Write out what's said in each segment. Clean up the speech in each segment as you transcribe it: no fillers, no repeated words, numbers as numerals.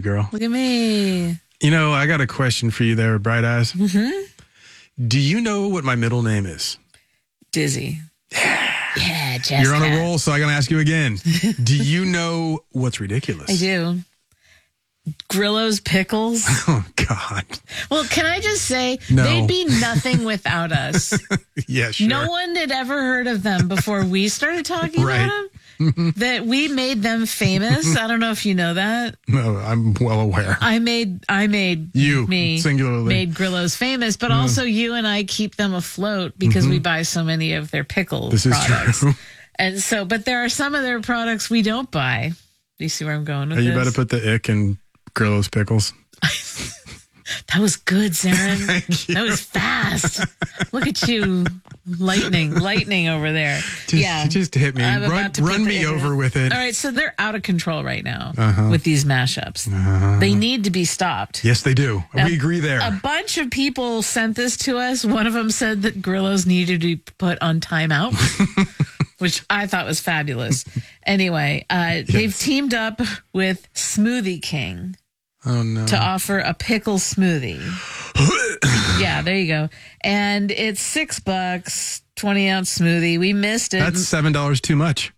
girl. Look at me. You know, I got a question for you there, Bright Eyes. Mm-hmm. Do you know what my middle name is? Dizzy. Yeah, Jessica. You're on a roll, so I'm going to ask you again. Do you know what's ridiculous? I do. Grillo's Pickles. Oh, God. Well, can I just say, No. they'd be nothing without us. Yeah, sure. No one had ever heard of them before we started talking Right. about them. That we made them famous. I don't know if you know that. No, I'm well aware. I made You, me singularly. made Grillo's famous, but also you and I keep them afloat because we buy so many of their pickle This products. is true. And so, but there are some of their products we don't buy. Do you see where I'm going with You this? better put the ick in Grillo's Pickles. That was good, Zarin. Thank you. That was fast. Look at you, lightning over there. Just hit me. I'm about to Run put me the- over with it. All right, so they're out of control right now with these mashups. They need to be stopped. Yes, they do. We agree there. A bunch of people sent this to us. One of them said that Grillo's needed to be put on timeout, which I thought was fabulous. Anyway, they've teamed up with Smoothie King Oh, no. to offer a pickle smoothie. Yeah, there you go. And it's $6, 20-ounce smoothie. We missed it. That's $7 too much.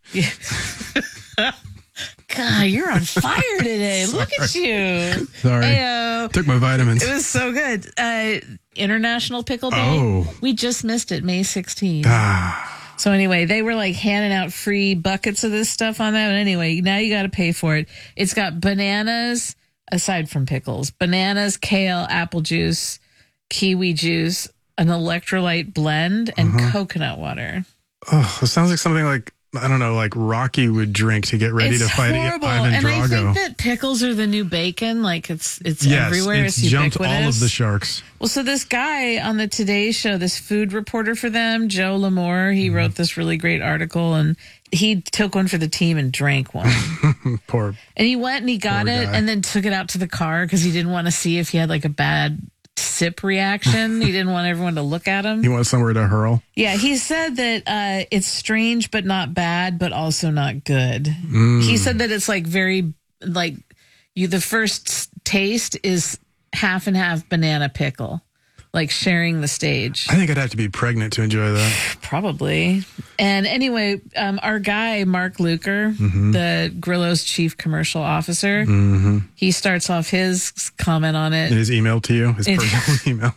God, you're on fire today. Look at you. Sorry. Heyo. Took my vitamins. It was so good. International Pickle Day. Oh. We just missed it, May 16th. Ah, So anyway, they were like handing out free buckets of this stuff on that. But anyway, now you got to pay for it. It's got bananas, aside from pickles, bananas, kale, apple juice, kiwi juice, an electrolyte blend, and coconut water. oh, it sounds like something like, I don't know, like Rocky would drink to get ready It's to fight horrible. Ivan And I Drago. think that pickles are the new bacon. Like it's Yes, everywhere. it's jumped all ubiquitous. of the sharks. Well, so this guy on the Today Show, this food reporter for them, Joe L'Amour, he wrote this really great article, and he took one for the team and drank one. Poor. And he went and he got Poor it guy. and then took it out to the car because he didn't want to see if he had like a bad sip reaction. He didn't want everyone to look at him. He wants somewhere to hurl. Yeah, he said that it's strange but not bad, but also not good. He said that it's like very like the first taste is half and half banana pickle, like sharing the stage. I think I'd have to be pregnant to enjoy that. Probably. And anyway, our guy, Mark Luker, the Grillo's chief commercial officer, he starts off his comment on it. His email to you, his personal email.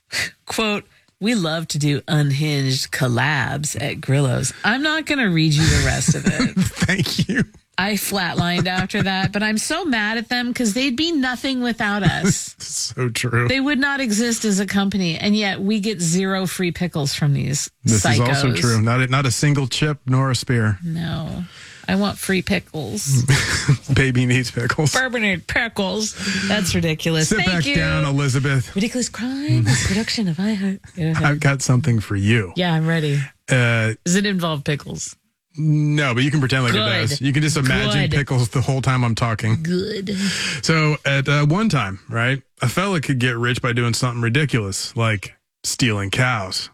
Quote, "We love to do unhinged collabs at Grillo's." I'm not going to read you the rest of it. Thank you. I flatlined after that, but I'm so mad at them because they'd be nothing without us. So true. They would not exist as a company, and yet we get 0 free pickles from these This psychos. is also true. Not a single chip nor a spear. No, I want free pickles. Baby needs pickles. Bourbonade pickles. That's ridiculous. Sit Thank back you. down, Elizabeth. Ridiculous Crime is a production of iHeart. I've got something for you. Yeah, I'm ready. Uh, Does it involve pickles? no, but you can pretend like Good. it does. You can just imagine Good. pickles the whole time I'm talking. Good. So at one time, right, a fella could get rich by doing something ridiculous, like stealing cows.